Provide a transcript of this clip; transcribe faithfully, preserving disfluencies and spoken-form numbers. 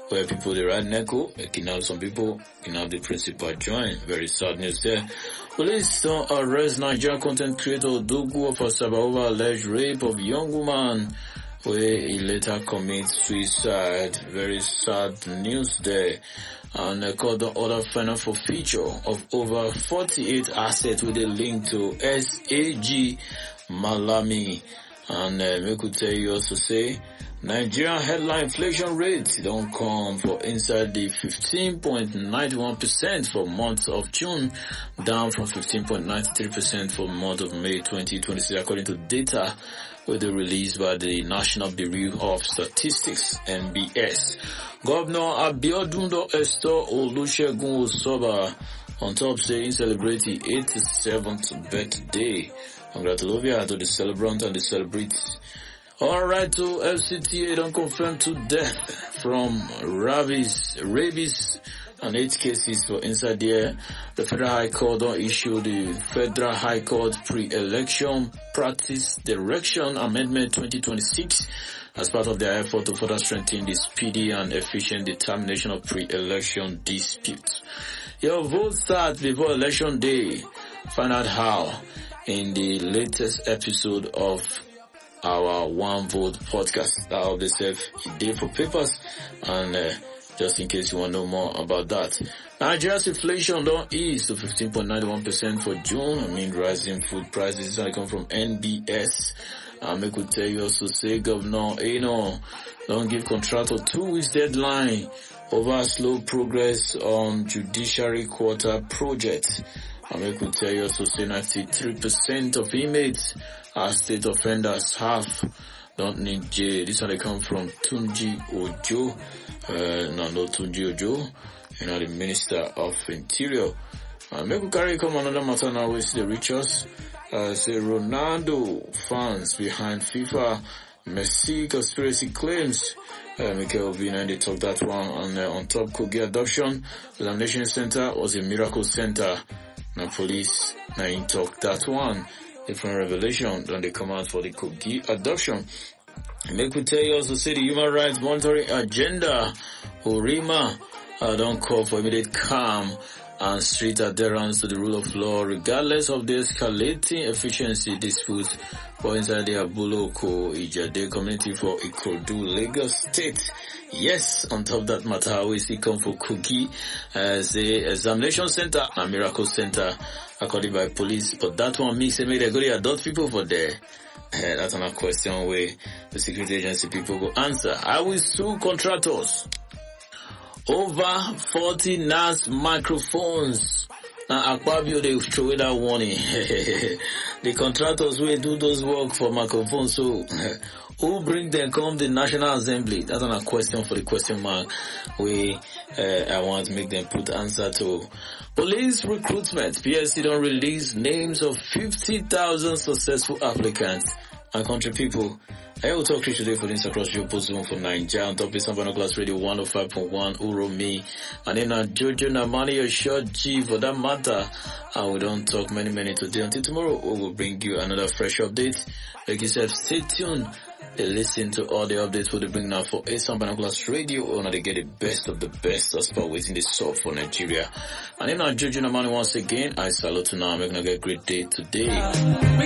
where people they ride Neko, they kidnap some people, kidnap the principal join. Very sad news there. Police don't arrest Nigerian content creator Dogu of Asaba over alleged rape of young woman, where he later commits suicide. Very sad news there. And the court order final forfeiture of over forty-eight assets with a link to S A G Malami. And uh, we could tell you also say, Nigerian headline inflation rate don't come for inside the fifteen point nine one percent for month of June, down from fifteen point nine three percent for month of May twenty twenty-six, according to data with the released by the National Bureau of Statistics, N B S. Governor Abiodun Esther Olusegun Osoba on top saying celebrate the eighty-seventh birthday. Congratulations to the celebrant and the celebrates. Alright, to F C T A don't confirm to death from rabies, rabies and eight cases for inside there. The Federal High Court don't issue the Federal High Court Pre-Election Practice Direction Amendment twenty twenty-six as part of their effort to further strengthen the speedy and efficient determination of pre-election disputes. Your vote starts before election day. Find out how in the latest episode of our One Vote podcast. That of the self a day for papers, and uh, just in case you want to know more about that. Nigeria's inflation don't ease to fifteen point nine one percent for June. I mean, rising food prices. I come from N B S. Um, I could tell you also say Governor Eno don't give contractor two weeks deadline over slow progress on judiciary quarter project. Um, I could tell you also say ninety-three percent of inmates are state offenders. Half don't need jail. This one they come from Tunji Ojo. Uh, no, no Tunji Ojo. You know, the Minister of Interior. Uh, maybe carry come another matter now with the richest. Uh, say Ronaldo fans behind FIFA Messi conspiracy claims. Uh, Mikel Obi and they talk that one on uh, on top Kogi adoption. Examination center was a miracle center. Now police now in talk that one. Different revelation than they come out for the Kogi adoption. Make we tell you also say the human rights monitoring agenda. Urima uh, don't call for immediate calm and strict adherence to the rule of law regardless of the escalating efficiency disputes for inside the Abuloko Ijade community for Ikorodu, Lagos State. Yes, on top of that matter, we see come for Kogi as a examination center and miracle center according by police, but that one means they made a good adult people for there. Uh, that's another question where the security agency people go answer. I will sue contractors over forty N A S microphones. Now Akpabio they throw away that warning. The contractors will do those work for microphones, so who bring them come the National Assembly? That's another question for the question mark we uh, I want to make them put answer to. Police recruitment. P S C don't release names of fifty thousand successful applicants and country people. I will talk to you today for this across your post zone for Nigeria on top of Sambano Class Radio one oh five point one Uro me. And then uh, Jojo Namani or short G for that matter. And we don't talk many many today. Until tomorrow we will bring you another fresh update. Like you said, stay tuned. They listen to all the updates what they bring now for Sambano Class Radio. Or they get the best of the best as far waiting the salt for Nigeria. And then uh, Jojo Namani once again. I salute you now. I'm going to get a great day today.